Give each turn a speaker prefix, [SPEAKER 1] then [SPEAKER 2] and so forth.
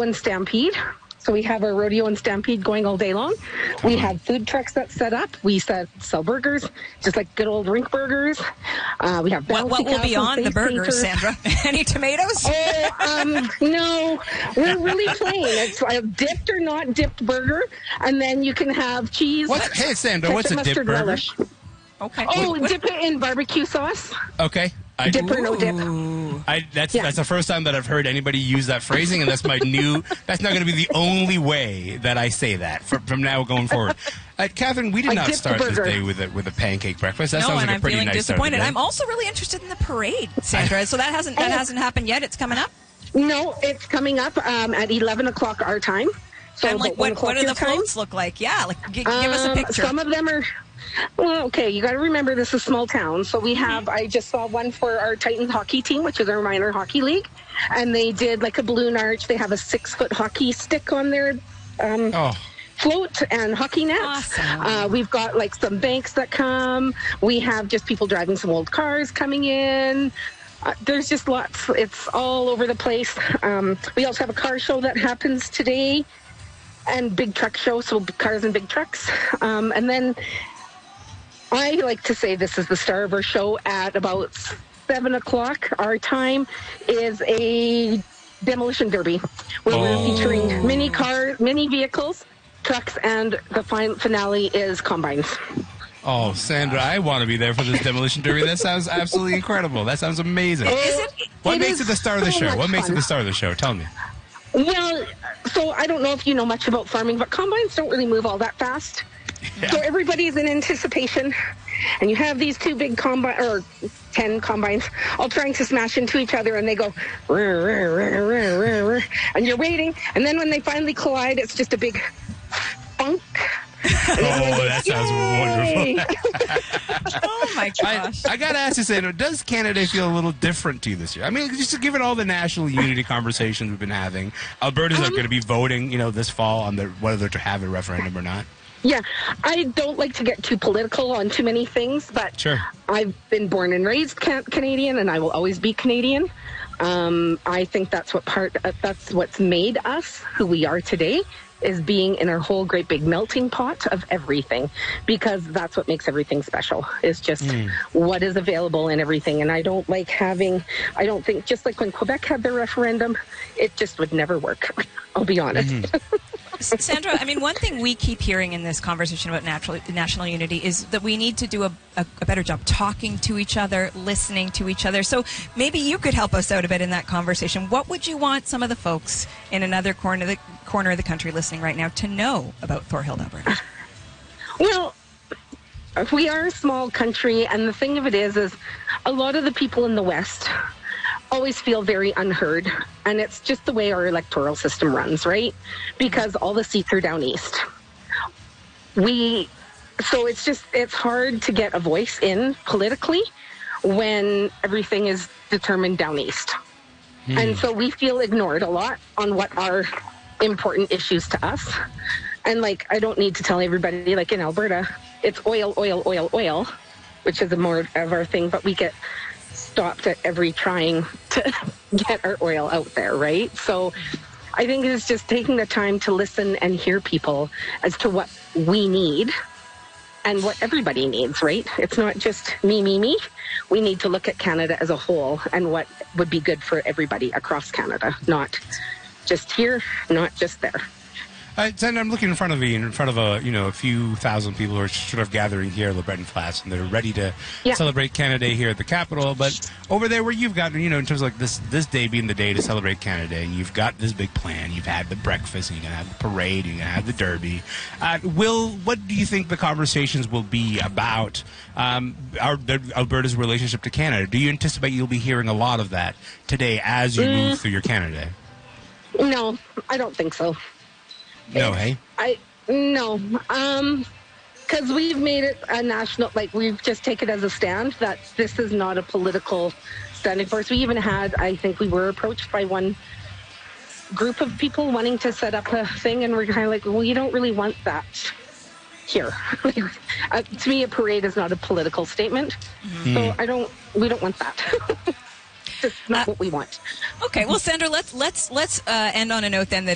[SPEAKER 1] and stampede. So we have our rodeo and stampede going all day long. We have food trucks that set up. We sell burgers, just like good old rink burgers. We have
[SPEAKER 2] what will be on the burgers, Sandra? Any tomatoes?
[SPEAKER 1] Oh, no. We're really plain. It's a dipped or not dipped burger, and then you can have cheese.
[SPEAKER 3] Hey, Sandra, what's a dipped burger?
[SPEAKER 1] Relish.
[SPEAKER 2] Okay.
[SPEAKER 1] Oh, dip it in barbecue sauce.
[SPEAKER 3] Okay.
[SPEAKER 1] Dip or no dip.
[SPEAKER 3] That's the first time that I've heard anybody use that phrasing, and that's my that's not going to be the only way that I say that from now going forward. Catherine, we did not start this day with a pancake breakfast. That sounds like a pretty nice start.
[SPEAKER 2] I'm feeling disappointed. I'm also really interested in the parade, Sandra. So that hasn't happened yet. It's coming up?
[SPEAKER 1] No, it's coming up at 11 o'clock our time. So
[SPEAKER 2] and what do the floats look like? Yeah, give us a picture.
[SPEAKER 1] Some of them are... Well, okay, you got to remember this is a small town. So we have, I just saw one for our Titans hockey team, which is our minor hockey league. And they did like a balloon arch. They have a 6-foot hockey stick on their float and hockey nets.
[SPEAKER 2] Awesome.
[SPEAKER 1] We've got like some banks that come. We have just people driving some old cars coming in. There's just lots. It's all over the place. We also have a car show that happens today and big truck show, so cars and big trucks. And then I like to say this is the star of our show at about 7 o'clock. Our time is a demolition derby where we're featuring mini vehicles, trucks, and the finale is combines.
[SPEAKER 3] Oh, Sandra, I want to be there for this demolition derby. That sounds absolutely incredible. That sounds amazing. What makes it the star of the show? What makes it the star of the show? Tell me.
[SPEAKER 1] Well, so I don't know if you know much about farming, but combines don't really move all that fast. Yeah. So everybody's in anticipation, and you have these two big 10 combines all trying to smash into each other, and they go, and you're waiting, and then when they finally collide, it's just a big funk.
[SPEAKER 3] That sounds wonderful.
[SPEAKER 2] Oh, my gosh.
[SPEAKER 3] I got to ask you, Sandra, does Canada feel a little different to you this year? I mean, just given all the national unity conversations we've been having, Alberta's not going to be voting, this fall on whether to have a referendum or not.
[SPEAKER 1] Yeah, I don't like to get too political on too many things, but
[SPEAKER 3] sure.
[SPEAKER 1] I've been born and raised Canadian, and I will always be Canadian. I think that's what's made us who we are today, is being in our whole great big melting pot of everything, because that's what makes everything special, is just what is available in everything. And I don't think, just like when Quebec had their referendum, it just would never work. I'll be honest.
[SPEAKER 2] Sandra, I mean, one thing we keep hearing in this conversation about national unity is that we need to do a better job talking to each other, listening to each other. So maybe you could help us out a bit in that conversation. What would you want some of the folks in another corner of the country listening right now to know about Thorhild, Alberta?
[SPEAKER 1] Well, we are a small country, and the thing of it is a lot of the people in the West always feel very unheard, and it's just the way our electoral system runs, right? Because all the seats are down east. So it's hard to get a voice in politically when everything is determined down east. And so we feel ignored a lot on what are important issues to us. And I don't need to tell everybody, in Alberta, it's oil, oil, oil, oil, which is more of our thing, but we get stopped at every trying to get our oil out there, right? So I think it's just taking the time to listen and hear people as to what we need and what everybody needs, right? It's not just me, me, me. We need to look at Canada as a whole and what would be good for everybody across Canada, not just here, not just there.
[SPEAKER 3] Sandra, I'm looking in front of a few thousand people who are sort of gathering here at LeBreton Flats, and they're ready to celebrate Canada Day here at the Capitol. But over there where you've got, in terms of this day being the day to celebrate Canada Day, you've got this big plan. You've had the breakfast, and you're going to have the parade, and you're going to have the derby. What do you think the conversations will be about Alberta's relationship to Canada? Do you anticipate you'll be hearing a lot of that today as you move through your Canada Day?
[SPEAKER 1] No, I don't think so.
[SPEAKER 3] No, hey?
[SPEAKER 1] No. Because we've made it a national, we've just taken it as a stand that this is not a political standing force. We even had, I think we were approached by one group of people wanting to set up a thing, and we're kind of well, you don't really want that here. To me, a parade is not a political statement. So we don't want that. It's not what we want.
[SPEAKER 2] Okay, well, Sandra, let's end on a note then that